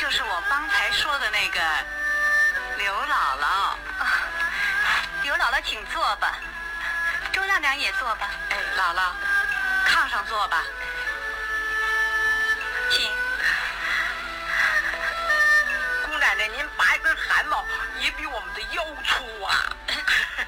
就是我刚才说的那个刘姥姥。 刘姥姥，请坐吧。周亮亮也坐吧。 哎，姥姥，炕上坐吧。 请。 姑奶奶，您拔一根汗毛也比我们的腰粗啊。